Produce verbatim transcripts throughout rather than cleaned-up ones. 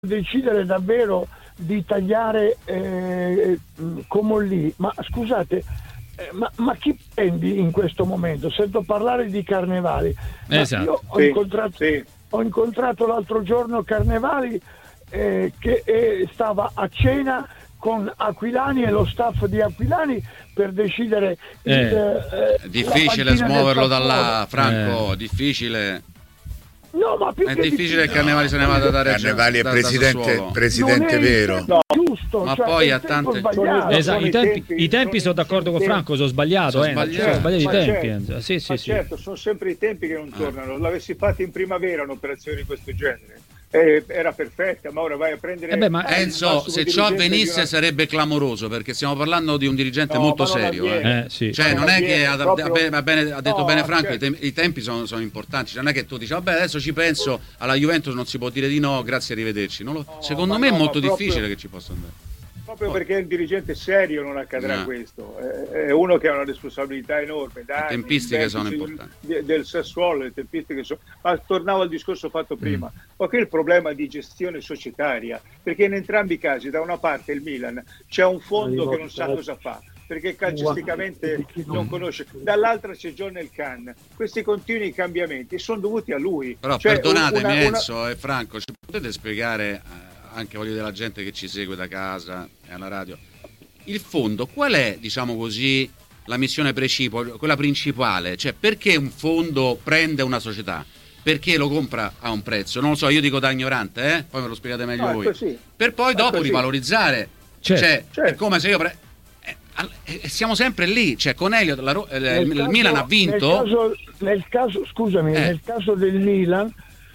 decidere davvero di tagliare eh, come lì, ma scusate, eh, ma, ma chi prendi in questo momento? Sento parlare di Carnevali. Esatto. Io ho, Sì, incontrato, sì. ho incontrato l'altro giorno Carnevali eh, che eh, stava a cena con Aquilani e lo staff di Aquilani per decidere Eh. il, eh, È difficile la panchina smuoverlo del da là, Sassuolo. Franco, Eh. difficile. No, ma più È che difficile che Carnevali se ne vada da Reggio. Carnevali è da- da presidente, Sassuolo. presidente Non è il vero. tempo giusto, Ma cioè poi è ha il tempo tante- sbagliato. Esatto, Sono i i tempi, tempi, i tempi sono sono d'accordo con i tempi. Franco, sono sbagliato, Sono eh, sbagliati. sono sbagliati i Ma tempi. certo, eh. Sì, sì, ma sì. certo, sono sempre i tempi che non tornano. L'avessi fatta in primavera un'operazione di questo genere, eh, era perfetta, ma ora vai a prendere. Eh beh, ma- il Enzo, massimo se ciò dirigente di avvenisse una- sarebbe clamoroso, perché stiamo parlando di un dirigente No, molto ma non serio. avviene. eh. Eh, sì. Cioè, Ma non non è che avviene, ha, proprio- ha bene- ha bene- ha detto No, bene Franco, certo. i, tem- i tempi sono, sono importanti. Cioè, non è che tu dici, vabbè, adesso ci penso, alla Juventus non si può dire di no, grazie, arrivederci. Non lo- No, secondo ma me no, è molto ma proprio- difficile che ci possa andare. Proprio perché il dirigente serio non accadrà No. questo, è è uno che ha una responsabilità enorme. Da Le anni, tempistiche i sono vertici importanti. de- del Sassuolo, le tempistiche sono. Ma tornavo al discorso fatto prima, ma qui il problema di gestione societaria, perché in entrambi i casi, da una parte il Milan c'è un fondo che non sa cosa fa, perché calcisticamente non conosce, dall'altra c'è John El Khan. Questi continui cambiamenti sono dovuti a lui. Però Cioè, perdonatemi, una- una- Enzo e Franco, ci potete spiegare, eh, anche voglio della gente che ci segue da casa e alla radio, il fondo, qual è, diciamo così, la missione precipua, quella principale? Cioè, perché un fondo prende una società? Perché lo compra a un prezzo? Non lo so, io dico da ignorante, eh? Poi me lo spiegate meglio No, è voi. così. Per poi È dopo così. rivalorizzare. Certo. Cioè, Certo. è come se io... Pre- eh, al- eh, siamo sempre lì, cioè con Elliot, la Ro- eh, Nel il caso- Milan ha vinto. Nel caso, nel caso- scusami, Eh. nel caso del Milan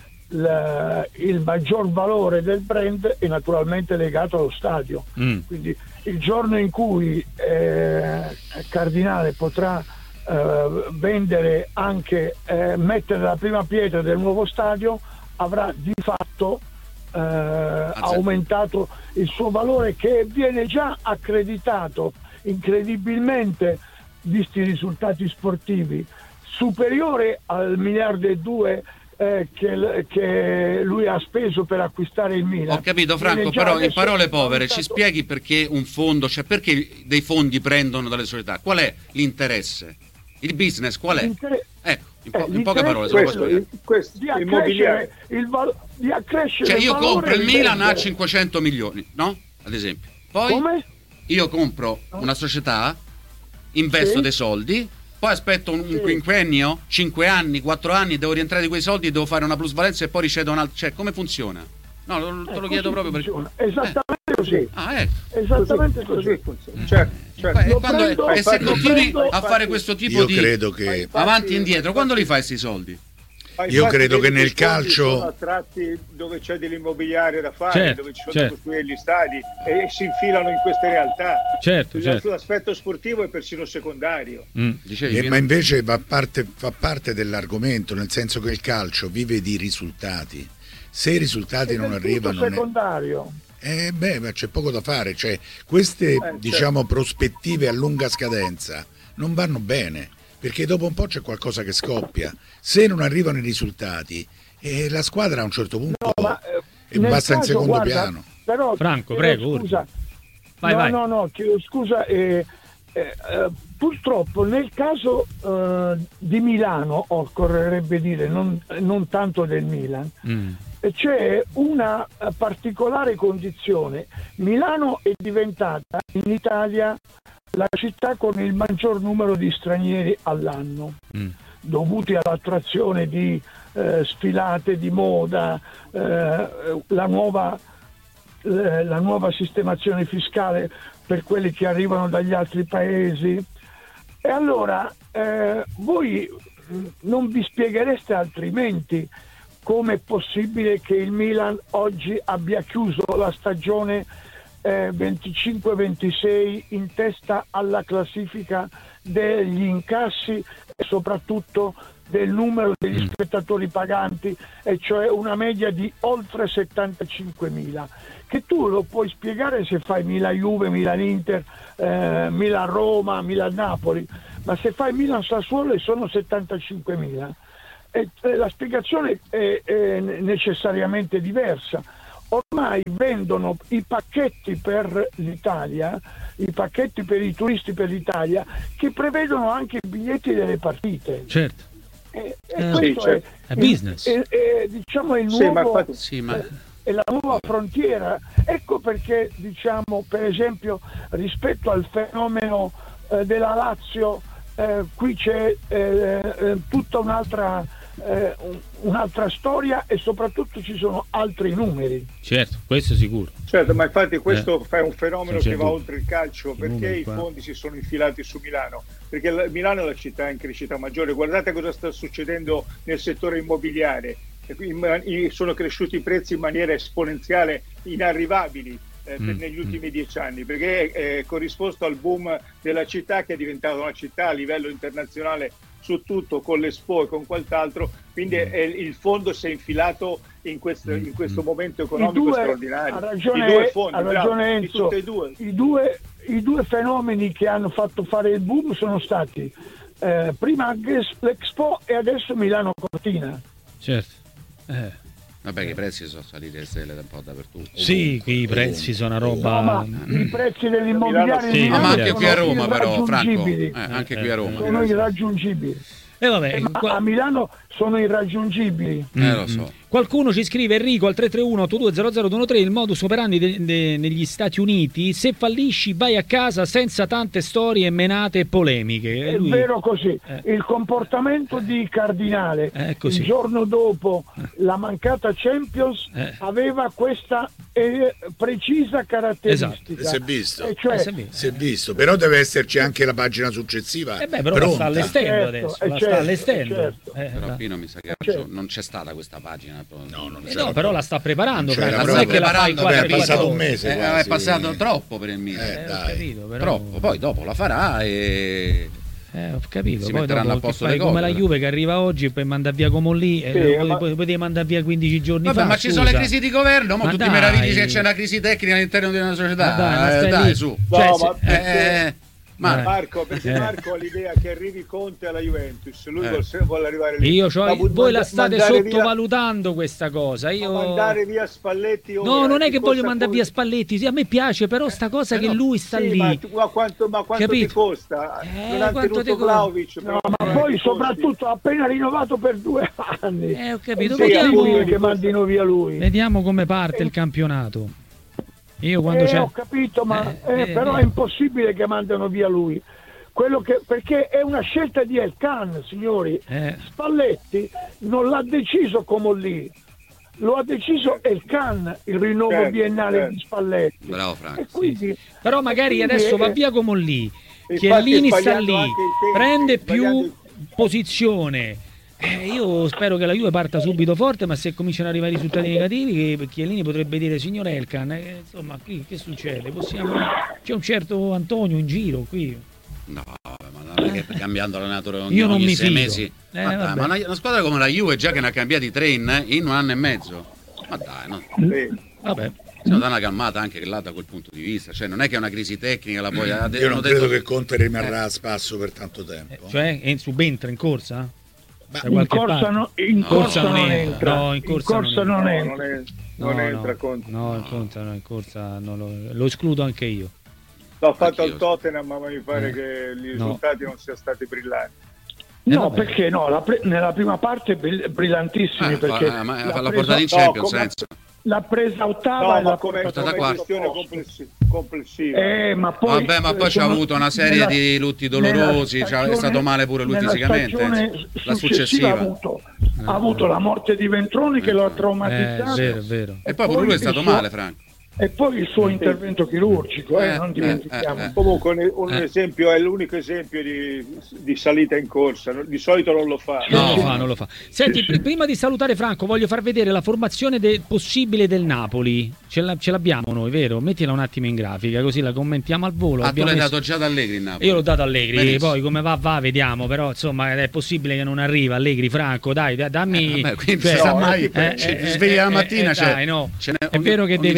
la- il maggior valore del brand è naturalmente legato allo stadio. Mm. Quindi il giorno in cui eh, Cardinale potrà eh, vendere anche, eh, mettere la prima pietra del nuovo stadio, avrà di fatto eh, aumentato il suo valore, che viene già accreditato incredibilmente, visti i risultati sportivi, superiore al miliardo e due eh, che, che lui ha speso per acquistare il Milan. Ho capito Franco, Viene già però in adesso parole povere ci valutato- spieghi perché un fondo, cioè perché dei fondi prendono dalle società? Qual è l'interesse? Il business qual è? L'inter- Ecco, in, eh, po- in poche parole, se lo puoi Questo, spiegare. questo di immobiliare. accrescere il, val- di accrescere Cioè il io valore compro il di Milan a vendere. cinquecento milioni, no? Ad esempio. Poi Come? io compro una società, investo Sì. dei soldi, poi aspetto un, un Sì. quinquennio, cinque anni, quattro anni, devo rientrare di quei soldi, devo fare una plusvalenza e poi ricedo un altro. Cioè, come funziona? No, lo- te Eh, lo chiedo così proprio perché. funziona. Esattamente così. Ah, ecco. Esattamente Così, così. così funziona. Certo, certo. E, Lo quando- prendo- e se lo continui prendo- a fare questo tipo Io di credo che Infatti- avanti e indietro, quando li infatti- fai questi soldi? Ma Io infatti credo che vedi nel che i fondi calcio- sono attratti dove c'è dell'immobiliare da fare, Certo, dove ci sono certo. da costruire gli stadi, e si infilano in queste realtà. Certo, certo. L'aspetto sportivo è persino secondario. Mm. Dicevi, Eh, Pino? ma invece fa parte, fa parte dell'argomento, nel senso che il calcio vive di risultati. Se i risultati È non del tutto arrivano, ne- secondario. eh, beh, ma c'è poco da fare. Cioè, queste certo. diciamo prospettive a lunga scadenza non vanno bene, perché dopo un po' c'è qualcosa che scoppia. Se non arrivano i risultati, eh, la squadra a un certo punto No, ma, eh, e nel basta in caso, secondo guarda, piano. Però, Franco, chiedo prego, scusa. urgi. Vai, no, vai. no, no, chiedo scusa. eh, eh, eh, purtroppo nel caso eh, di Milano, occorrerebbe dire, non, non tanto del Milan, Mm. eh, c'è una eh, particolare condizione. Milano è diventata in Italia la città con il maggior numero di stranieri all'anno, Mm. dovuti all'attrazione di eh, sfilate di moda, eh, la nuova eh, la nuova sistemazione fiscale per quelli che arrivano dagli altri paesi. E allora eh, voi mh, non vi spieghereste altrimenti come è possibile che il Milan oggi abbia chiuso la stagione eh, venticinque ventisei in testa alla classifica degli incassi e soprattutto del numero degli Mm. spettatori paganti, e cioè una media di oltre settantacinquemila, che tu lo puoi spiegare se fai Milan-Juve, Milan-Inter, eh, Milan-Roma, Milan-Napoli, ma se fai Milan-Sassuolo e sono settantacinquemila, e, eh, la spiegazione è, è necessariamente diversa. ormai vendono i pacchetti per l'Italia, i pacchetti per i turisti per l'Italia, che prevedono anche i biglietti delle partite. Certo. E, Eh, e questo sì, certo. è, È business. È, è, diciamo è il Sì, ma nuovo, infatti- Sì, ma... è la nuova frontiera. Ecco perché, diciamo, per esempio, rispetto al fenomeno eh, della Lazio, eh, qui c'è eh, eh, tutta un'altra eh, un- un'altra storia, e soprattutto ci sono altri numeri. Certo, questo sicuro. Certo, ma infatti questo Eh. è un fenomeno Sì, c'è che va dubbio. oltre il calcio, I perché numeri i qua. fondi si sono infilati su Milano, perché la- Milano è la città in crescita maggiore. Guardate cosa sta succedendo nel settore immobiliare. E qui in ma- i- sono cresciuti i prezzi in maniera esponenziale, inarrivabili eh, per- Mm, negli mm. ultimi dieci anni, perché è corrisposto al boom della città, che è diventata una città a livello internazionale su tutto, con l'Expo e con quant'altro. Quindi Mm. è- il fondo si è infilato in questo, in questo Mm. momento I economico due, straordinario. ha ragione, I due fondi, ha bravo, ragione di Enzo, tutte e due. i due, i due fenomeni che hanno fatto fare il boom sono stati eh, prima l'Expo e adesso Milano Cortina. Certo. Eh. Vabbè, che i prezzi sono saliti le stelle da un po' dappertutto. Sì, qui i prezzi sono una roba... No, ma i prezzi dell'immobiliare Sì, di No, Milano ma anche Milano qui a sono Roma, però, Franco. irraggiungibili. Eh, anche qui a Roma. Sono irraggiungibili. E vabbè, Eh, ma qua- a Milano sono irraggiungibili. Eh, lo so. Qualcuno ci scrive, Enrico, al tre tre uno otto due zero zero due uno tre, il modus operandi de- de- negli Stati Uniti: se fallisci vai a casa senza tante storie menate e polemiche. E È lui- vero così. Eh. Il comportamento di Cardinale È così. il giorno dopo la mancata Champions Eh. aveva questa eh, precisa caratteristica. Si è visto. E cioè, Eh, si è visto. Si è visto, però deve esserci anche la pagina successiva. Eh beh, però la pronta. sta allestendo Certo, adesso, eh, la certo, sta allestendo. certo. Eh, Però da- qui non mi sa che Certo. non c'è stata questa pagina. No, non eh c'era no, però la sta preparando. Non c'era Franco, La non è proprio. che la fai preparando, quattro beh, è passato un giorni. mese. Eh, quasi. è passato troppo per il mese. Eh, Eh, ho dai. capito, però... Troppo. Poi dopo la farà e... Eh, ho capito. Si Poi metteranno dopo a posto che fai le come cose, la però. Juve che arriva oggi e poi manda via Comolli, e Sì, poi, ma- poi potete mandare via quindici giorni Vabbè, fa. ma ci scusa. sono le crisi di governo, mo Ma tu ti dai. meravigli se c'è una crisi tecnica all'interno di una società. Ma dai, ma Eh, stai dai, lì. su. Cioè, No, se- ma perché- Eh, ma Eh. Marco, perché Eh. Marco ha l'idea che arrivi Conte alla Juventus, lui Eh. vuole, vuole arrivare lì. Io c'ho- Ma bu- voi la manda- state mandare via- sottovalutando questa cosa. Io... ma mandare via Spalletti ora, No, non è che costa voglio mandare via poi- Spalletti. Sì, a me piace, però sta cosa Eh, che no. lui sta Sì, lì. ma, tu- ma quanto, ma quanto ti Capito? costa? Eh, non ha quanto tenuto ti costa? Vlahovic, no, però ma non poi ti soprattutto ha appena rinnovato per due anni. Eh, ho capito. Sì, Vediamo, è che mandino via lui. vediamo come parte il campionato. Io quando Eh, c'è... ho capito, ma Eh, eh, eh, però eh. è impossibile che mandano via lui. Quello che, perché è una scelta di El Khan, signori. Eh. Spalletti non l'ha deciso Comolli, lo ha deciso El Khan, il rinnovo Certo, biennale certo. di Spalletti. Bravo Franco. E quindi, Però magari quindi adesso va è- via Comolli, Infatti, Chiellini sta sbagliando lì, anche i tempi, prende sbagliando più posizione. Eh, io spero che la Juve parta subito forte, ma se cominciano ad arrivare i risultati negativi, che Chiellini potrebbe dire: signor Elkan, eh, insomma, qui che succede? Possiamo... C'è un certo Antonio in giro qui. No, ma non è che cambiando allenatore ogni, Io non ogni mi sei fido. mesi. Eh, ma dai, vabbè. ma una, una squadra come la Juve già che ne ha cambiati tre in, in un anno e mezzo. Ma dai, no. Sì. Vabbè. Se non dà una calmata anche là da quel punto di vista, cioè non è che è una crisi tecnica, la poi Io non hanno credo detto- che Conte rimarrà a spasso per tanto tempo. Cioè, en- subentra in corsa? Ma Da in qualche corsa, parte? no- in No, corsa non non entra. entra. No, in corsa non non No, entra. non, è- No, non entra no, Conte. no, in corsa, no, in corsa no, lo, lo escludo anche io. L'ho fatto Anch'io. al Tottenham, ma mi pare Eh. che gli No. risultati non siano stati brillanti. Eh, No, vabbè. perché no? La pre- nella prima parte brill- brillantissimi, Eh, perché fa- ma- l'ha l'ha presa- portata in no, Champions, come- senza. l'ha presa ottava No, e ma l'ha come, portata portata come quarta. gestione complessi- complessiva. Eh, ma poi, Vabbè, ma poi c'ha sono- avuto una serie nella- di lutti dolorosi, nella c'ha- è stagione- stato male pure lui nella fisicamente, stagione eh, la successiva successiva. Ha avuto, ha avuto la morte di Ventroni che lo ha Eh, traumatizzato. è vero, è vero. E poi pure lui è stato il suo- male, Franco. E poi il suo intervento chirurgico, eh, Eh, non eh, dimentichiamo. eh, eh. Comunque un, un Eh. esempio è l'unico esempio di, di salita in corsa, di solito non lo fa. Non Sì, lo sì. fa, non lo fa. Senti, pr- prima di salutare Franco, voglio far vedere la formazione de- possibile del Napoli. Ce, la- ce l'abbiamo noi, vero? Mettila un attimo in grafica, così la commentiamo al volo. Ah, tu Abbiamo l'hai messo- dato già da Allegri in Napoli. Io l'ho dato a Allegri, Benissimo. poi come va va vediamo, però insomma è possibile che non arriva Allegri, Franco, dai, da- dammi... Eh, vabbè, quindi cioè, si sa no, mai, eh, ci- eh, svegli eh, la eh, mattina, eh, cioè, dai, no. ce n'è- È ogni- vero che ogni deve giorno ce n'è uno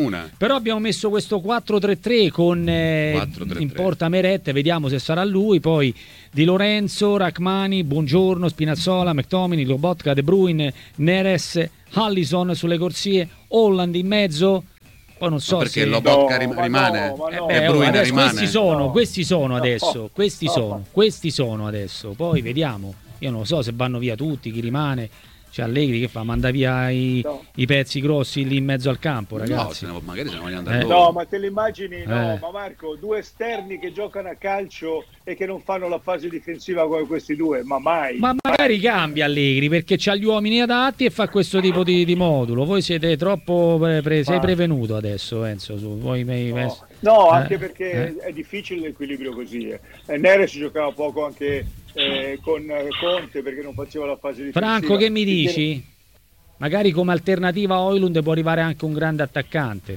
una. Però abbiamo messo questo quattro tre tre con eh, quattro tre tre. in porta Meret, vediamo se sarà lui, poi Di Lorenzo, Rachmani, Buongiorno, Spinazzola, McTominay, Lobotka, De Bruyne, Neres, Allison sulle corsie, Holland in mezzo. Poi non so ma perché se Lobotka No, ma rimane, no, ma Eh no. beh, De oh, Bruyne adesso rimane. questi sono, No. questi sono No. adesso, questi No. sono, questi sono adesso. Poi vediamo. Io non lo so se vanno via tutti, chi rimane. C'è Allegri che fa, manda via i, No. i pezzi grossi lì in mezzo al campo, No, ragazzi. se ne- magari se ne vogliono andare Eh. loro. No, ma te le immagini? No, Eh. ma Marco, due esterni che giocano a calcio e che non fanno la fase difensiva come questi due, ma mai. Ma magari cambia Allegri perché c'ha gli uomini adatti e fa questo tipo di, di modulo. Voi siete troppo pre- pre- sei Ma- prevenuto adesso, Enzo. Su. Voi mi- No, no, anche eh, perché eh. è difficile l'equilibrio così. Eh. Eh, Neres giocava poco anche eh, con eh, Conte perché non faceva la fase difensiva. Franco, che mi Quindi- dici? Magari come alternativa a Højlund può arrivare anche un grande attaccante.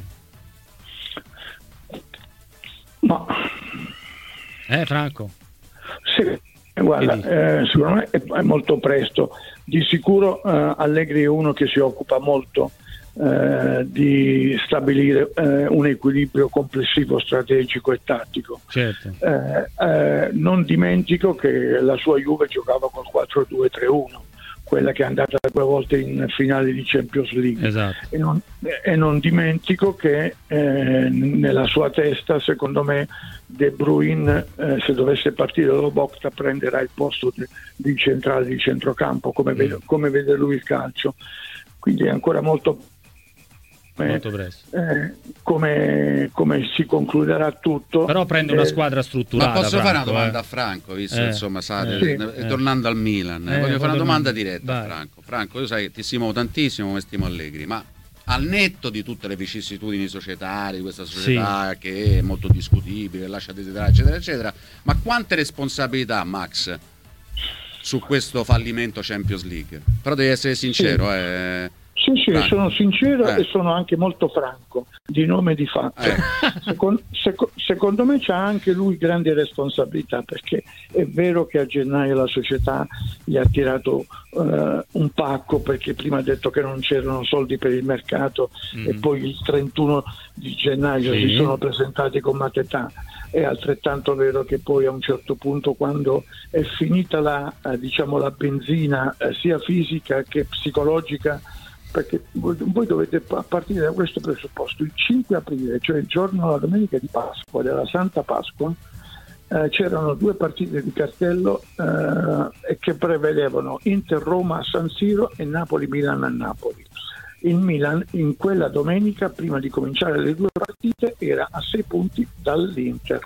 Ma Eh, Franco? sì, guarda, eh, secondo me è, è molto presto. Di sicuro eh, Allegri è uno che si occupa molto eh, di stabilire eh, un equilibrio complessivo strategico e tattico. Certo. Eh, eh, non dimentico che la sua Juve giocava col quattro due tre uno, quella che è andata due volte in finale di Champions League. Esatto. E non, e non dimentico che eh, nella sua testa, secondo me, De Bruyne, eh, se dovesse partire dallo Boca, prenderà il posto di, di centrale di centrocampo, come, Mm. vede, come vede lui il calcio. Quindi è ancora molto... eh, Molto presto. eh, come, come si concluderà tutto. Però prende una eh, squadra strutturata. Ma posso fare una Franco, domanda eh. a Franco, visto Eh, insomma, sa, eh, Sì. eh, tornando al Milan, Eh, voglio fare una tornando- domanda diretta a vai. Franco. Franco, io sai che ti stimo tantissimo come stimo Allegri, ma al netto di tutte le vicissitudini societarie di questa società che è molto discutibile, lascia desiderare, eccetera, eccetera, ma quante responsabilità ha Max su questo fallimento Champions League? Però devi essere sincero, eh. Sì, sì, Franco. sono sincero Eh. e sono anche molto franco, di nome e di fatto. Eh. Secon- seco- secondo me c'ha anche lui grandi responsabilità, perché è vero che a gennaio la società gli ha tirato eh, un pacco, perché prima ha detto che non c'erano soldi per il mercato Mm. e poi il trentuno di gennaio Sì. si sono presentati con Matetà. È altrettanto vero che poi a un certo punto, quando è finita la, eh, diciamo, la benzina eh, sia fisica che psicologica, perché voi, voi dovete pa- partire da questo presupposto: il cinque aprile, cioè il giorno, la domenica di Pasqua, della Santa Pasqua, eh, c'erano due partite di cartello eh, che prevedevano Inter-Roma a San Siro e Napoli-Milan a Napoli. Il Milan in quella domenica, prima di cominciare le due partite, era a sei punti dall'Inter.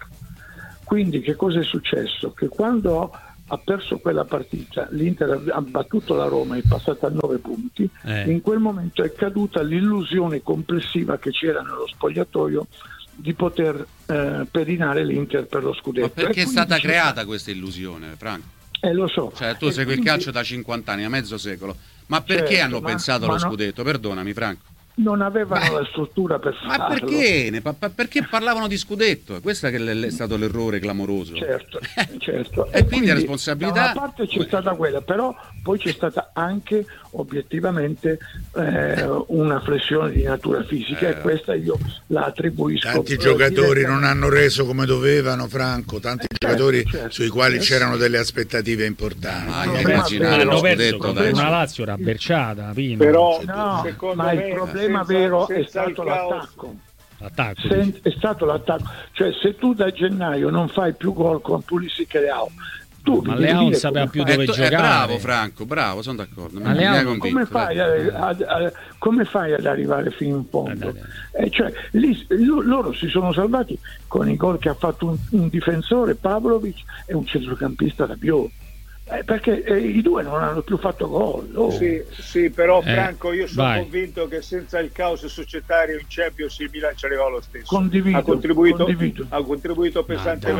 Quindi che cosa è successo? Che quando ha perso quella partita, l'Inter ha battuto la Roma e è passata a nove punti, Eh. in quel momento è caduta l'illusione complessiva che c'era nello spogliatoio di poter eh, pedinare l'Inter per lo scudetto. Ma perché E è quindi stata c'è- creata questa illusione, Franco? Eh, lo so. Cioè, tu E segui il quindi calcio da cinquanta anni, a mezzo secolo. Ma perché Certo, hanno ma- pensato ma allo no. scudetto? Perdonami, Franco. non avevano Ma- la struttura per Ma farlo. perché? Ne- pa- pa- perché parlavano di scudetto? Questo è, che è stato l'errore clamoroso. Certo, certo. E quindi la responsabilità- Da una parte c'è stata quella, però poi c'è stata anche obiettivamente eh, una flessione di natura fisica Eh. e questa io la attribuisco. Tanti eh, giocatori non direttamente. hanno reso come dovevano, Franco, tanti Eh, certo, giocatori certo. sui quali Eh, c'erano delle aspettative importanti. Ma No, anche ma immaginare vero, lo Hanno perso scudetto, contro dai. una Lazio rabberciata, Pino. Però No, secondo ma me, il problema senza- vero è senza stato il caos- l'attacco. Attacco. Sen- dici. è stato l'attacco. Cioè, se tu da gennaio non fai più gol con Pulisic e Leao, tu Ma mi devi Leao non dire sapeva come più fai. dove Eh, tu- eh, giocare. bravo Franco, bravo, sono d'accordo. Ma mi, Leao- mi hai convinto, Come fai, dai. a- a- a- come fai ad arrivare fino in Eh, fondo? dai, Eh, cioè, lì, lo- loro si sono salvati con i gol che ha fatto un, un difensore, Pavlovic, e un centrocampista Rabiot. Eh, perché eh, i due non hanno più fatto gol. Oh. Sì, sì, però Eh, Franco, io sono vai. convinto che senza il caos societario in Champions il Milan ci arrivava lo stesso. Condivido, ha contribuito, condivido. ha contribuito pesantemente Condivido. con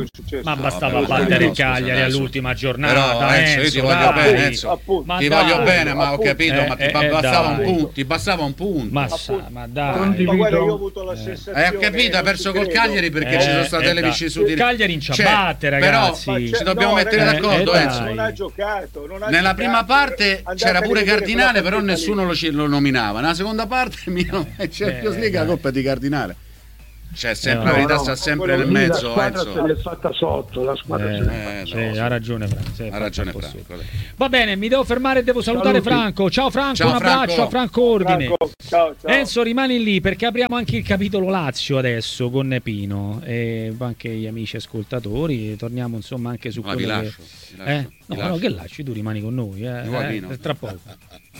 che è successo. Ma bastava vabbè, battere no, il Cagliari scusa, all'ultima giornata. Però Enzo, io ti Enzo, voglio dai. bene, Enzo. Appunto. Ti Ma voglio dai. bene, ma ho Appunto. capito, Eh, ma ti eh, ba- eh, bastava un dai. punto, ti bastava un punto. Ma, Appunto. sa, ma Ma, dai. ma guarda, io ho Eh. avuto la Eh, sensazione. hai capito, che hai non perso ci col credo. Cagliari perché Eh, ci sono state eh, le dai. vicissitudini. Cagliari in Cioè, ciabatte, però ragazzi. Ma c'è- ci dobbiamo no, mettere ragazzi, d'accordo, eh, Enzo. dai. Non ha giocato. Non ha Nella giocato. prima parte Andate c'era a pure rivedere Cardinale, quella però partita nessuno lì. lo, ci- lo nominava. Nella seconda parte Milano e Champions Eh, League la dai. colpa è di Cardinale. C'è sempre Eh, la verità, no, sta no, sempre nel quello lì, La mezzo, squadra se Enzo. l'è fatta sotto, la squadra Eh, se l'è eh, fatta sì, no, sì. ha ragione Franco. sì, Ha ragione fatto Franco. sotto. Va bene, mi devo fermare e devo salutare Saluti. Franco. Ciao Franco, Ciao, un abbraccio Franco. a Franco Ordine. Franco, ciao, ciao. Enzo, rimani lì perché apriamo anche il capitolo Lazio adesso con Pino e anche gli amici ascoltatori. Torniamo insomma anche su Ma vi quello che... lascio. vi lascio, Eh? vi No, lascio. no, che lasci? Tu rimani con noi, eh, Mi vuoi, eh, Pino? tra poco.